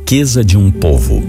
riqueza de um povo.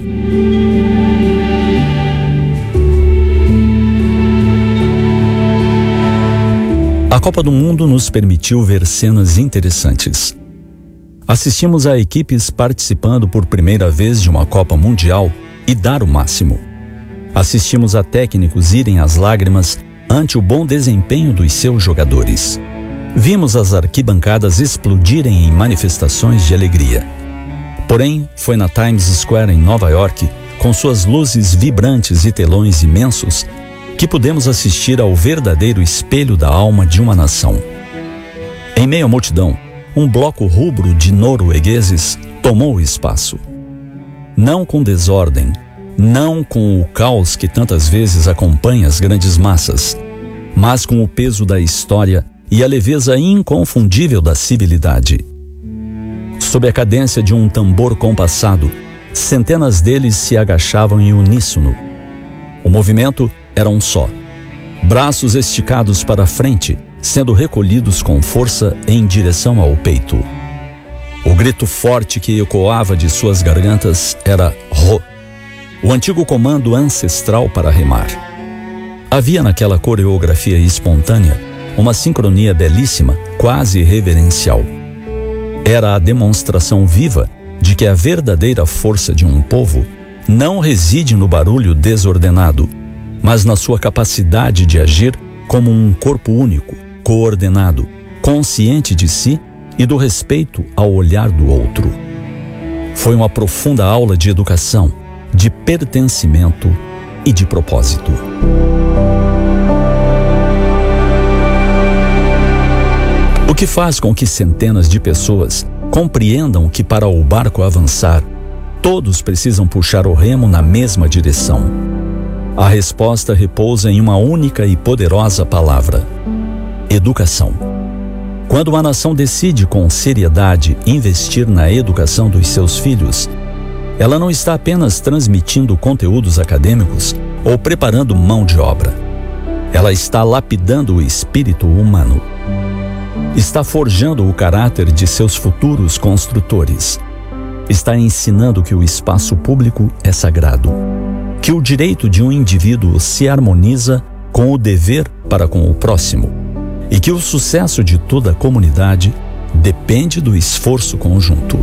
A Copa do Mundo nos permitiu ver cenas interessantes. Assistimos a equipes participando por primeira vez de uma Copa Mundial e dar o máximo. Assistimos a técnicos irem às lágrimas ante o bom desempenho dos seus jogadores. Vimos as arquibancadas explodirem em manifestações de alegria. Porém, foi na Times Square em Nova York, com suas luzes vibrantes e telões imensos, que pudemos assistir ao verdadeiro espelho da alma de uma nação. Em meio à multidão, um bloco rubro de noruegueses tomou o espaço. Não com desordem, não com o caos que tantas vezes acompanha as grandes massas, mas com o peso da história e a leveza inconfundível da civilidade. Sob a cadência de um tambor compassado, centenas deles se agachavam em uníssono. O movimento era um só. Braços esticados para frente, sendo recolhidos com força em direção ao peito. O grito forte que ecoava de suas gargantas era Ro, o antigo comando ancestral para remar. Havia naquela coreografia espontânea uma sincronia belíssima, quase reverencial. Era a demonstração viva de que a verdadeira força de um povo não reside no barulho desordenado, mas na sua capacidade de agir como um corpo único, coordenado, consciente de si e do respeito ao olhar do outro. Foi uma profunda aula de educação, de pertencimento e de propósito. O que faz com que centenas de pessoas compreendam que para o barco avançar, todos precisam puxar o remo na mesma direção. A resposta repousa em uma única e poderosa palavra: educação. Quando uma nação decide com seriedade investir na educação dos seus filhos, ela não está apenas transmitindo conteúdos acadêmicos ou preparando mão de obra. Ela está lapidando o espírito humano. Está forjando o caráter de seus futuros construtores. Está ensinando que o espaço público é sagrado, que o direito de um indivíduo se harmoniza com o dever para com o próximo e que o sucesso de toda a comunidade depende do esforço conjunto.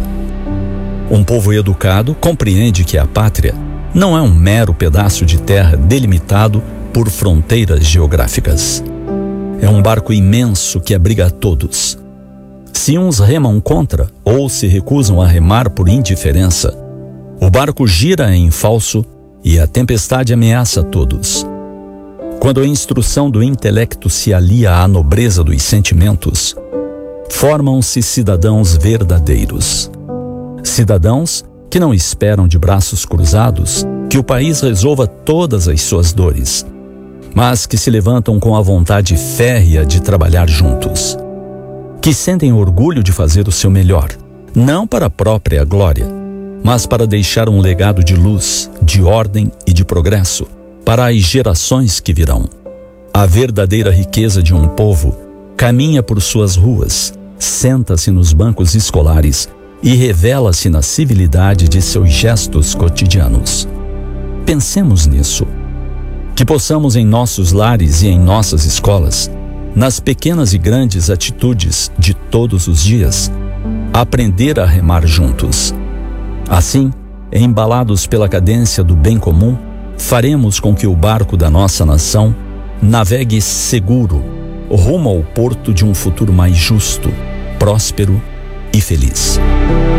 Um povo educado compreende que a pátria não é um mero pedaço de terra delimitado por fronteiras geográficas. É um barco imenso que abriga a todos. Se uns remam contra ou se recusam a remar por indiferença, o barco gira em falso e a tempestade ameaça todos. Quando a instrução do intelecto se alia à nobreza dos sentimentos, formam-se cidadãos verdadeiros. Cidadãos que não esperam de braços cruzados que o país resolva todas as suas dores, mas que se levantam com a vontade férrea de trabalhar juntos. Que sentem orgulho de fazer o seu melhor, não para a própria glória, mas para deixar um legado de luz, de ordem e de progresso para as gerações que virão. A verdadeira riqueza de um povo caminha por suas ruas, senta-se nos bancos escolares e revela-se na civilidade de seus gestos cotidianos. Pensemos nisso. Que possamos em nossos lares e em nossas escolas, nas pequenas e grandes atitudes de todos os dias, aprender a remar juntos. Assim, embalados pela cadência do bem comum, faremos com que o barco da nossa nação navegue seguro rumo ao porto de um futuro mais justo, próspero e feliz.